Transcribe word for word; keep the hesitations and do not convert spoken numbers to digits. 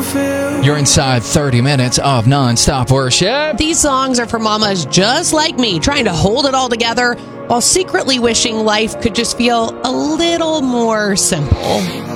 fulfill. You're inside thirty minutes of non-stop worship. These songs are for mamas just like me, trying to hold it all together while secretly wishing life could just feel a little more simple.